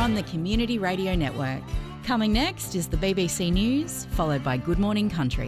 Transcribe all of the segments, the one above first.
on the Community Radio Network. Coming next is the BBC News, followed by Good Morning Country.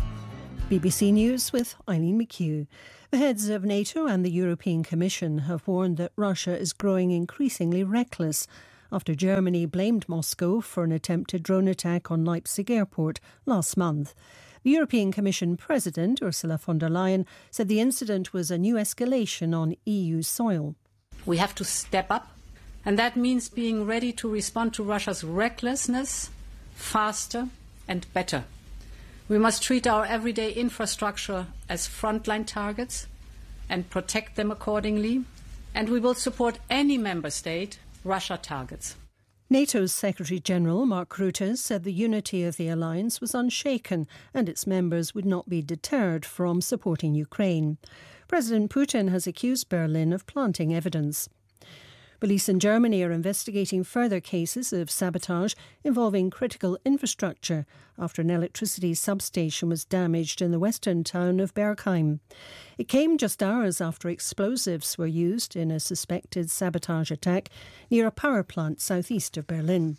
BBC News with Eileen McHugh. The heads of NATO and the European Commission have warned that Russia is growing increasingly reckless after Germany blamed Moscow for an attempted drone attack on Leipzig airport last month. The European Commission President, Ursula von der Leyen, said the incident was a new escalation on EU soil. We have to step up, and that means being ready to respond to Russia's recklessness faster and better. We must treat our everyday infrastructure as frontline targets and protect them accordingly, and we will support any member state Russia targets. NATO's Secretary-General Mark Rutte said the unity of the alliance was unshaken and its members would not be deterred from supporting Ukraine. President Putin has accused Berlin of planting evidence. Police in Germany are investigating further cases of sabotage involving critical infrastructure after an electricity substation was damaged in the western town of Bergheim. It came just hours after explosives were used in a suspected sabotage attack near a power plant southeast of Berlin.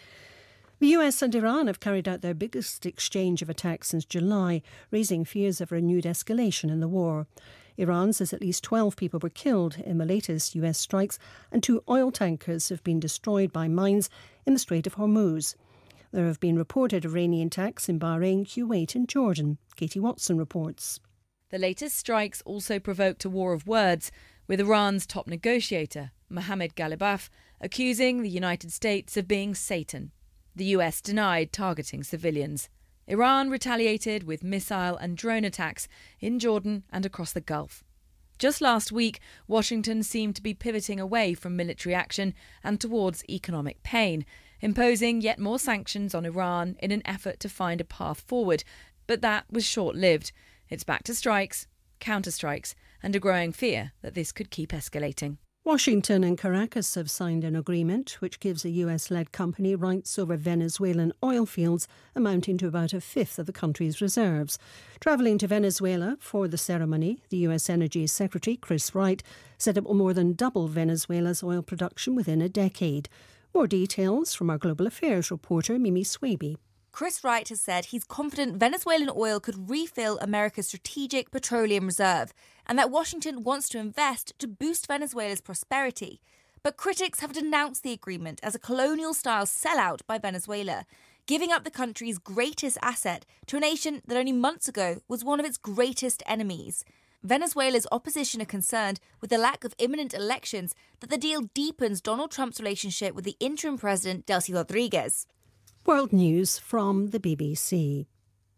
The US and Iran have carried out their biggest exchange of attacks since July, raising fears of renewed escalation in the war. Iran says at least 12 people were killed in the latest US strikes and 2 oil tankers have been destroyed by mines in the Strait of Hormuz. There have been reported Iranian attacks in Bahrain, Kuwait and Jordan. Katie Watson reports. The latest strikes also provoked a war of words, with Iran's top negotiator, Mohammad Ghalibaf, accusing the United States of being Satan. The US denied targeting civilians. Iran retaliated with missile and drone attacks in Jordan and across the Gulf. Just last week, Washington seemed to be pivoting away from military action and towards economic pain, imposing yet more sanctions on Iran in an effort to find a path forward. But that was short-lived. It's back to strikes, counter-strikes, and a growing fear that this could keep escalating. Washington and Caracas have signed an agreement which gives a US-led company rights over Venezuelan oil fields amounting to about a fifth of the country's reserves. Travelling to Venezuela for the ceremony, the US Energy Secretary, Chris Wright, said it will more than double Venezuela's oil production within a decade. More details from our Global Affairs reporter, Mimi Swaby. Chris Wright has said he's confident Venezuelan oil could refill America's strategic petroleum reserve and that Washington wants to invest to boost Venezuela's prosperity. But critics have denounced the agreement as a colonial-style sellout by Venezuela, giving up the country's greatest asset to a nation that only months ago was one of its greatest enemies. Venezuela's opposition are concerned with the lack of imminent elections that the deal deepens Donald Trump's relationship with the interim president, Delcy Rodriguez. World News from the BBC.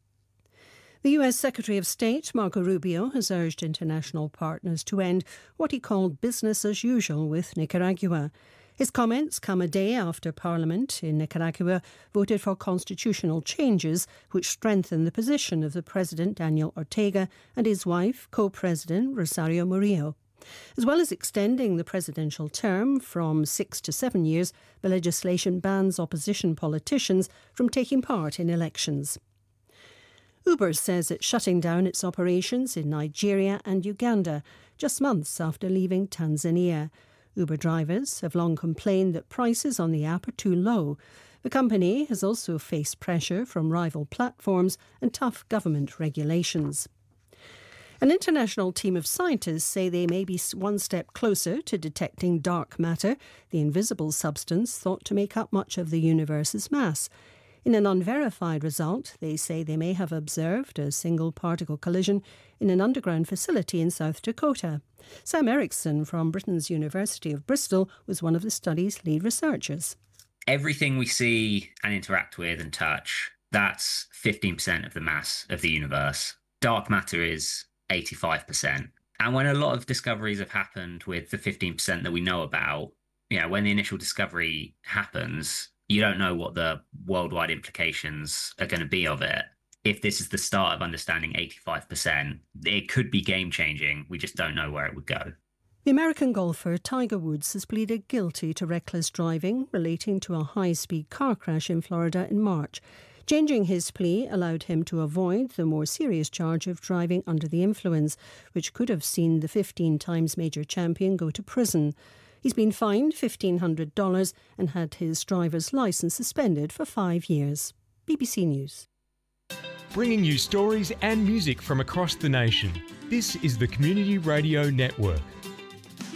The US Secretary of State, Marco Rubio, has urged international partners to end what he called business as usual with Nicaragua. His comments come a day after Parliament in Nicaragua voted for constitutional changes which strengthen the position of the President Daniel Ortega and his wife, co-president Rosario Murillo. As well as extending the presidential term from 6 to 7 years, the legislation bans opposition politicians from taking part in elections. Uber says it's shutting down its operations in Nigeria and Uganda, just months after leaving Tanzania. Uber drivers have long complained that prices on the app are too low. The company has also faced pressure from rival platforms and tough government regulations. An international team of scientists say they may be one step closer to detecting dark matter, the invisible substance thought to make up much of the universe's mass. In an unverified result, they say they may have observed a single particle collision in an underground facility in South Dakota. Sam Erickson from Britain's University of Bristol was one of the study's lead researchers. Everything we see and interact with and touch, that's 15% of the mass of the universe. Dark matter is 85%. And when a lot of discoveries have happened with the 15% that we know about, when the initial discovery happens, you don't know what the worldwide implications are going to be of it. If this is the start of understanding 85%, it could be game-changing. We just don't know where it would go. The American golfer Tiger Woods has pleaded guilty to reckless driving relating to a high-speed car crash in Florida in March. Changing his plea allowed him to avoid the more serious charge of driving under the influence, which could have seen the 15 times major champion go to prison. He's been fined $1,500 and had his driver's licence suspended for 5 years. BBC News. Bringing you stories and music from across the nation. This is the Community Radio Network.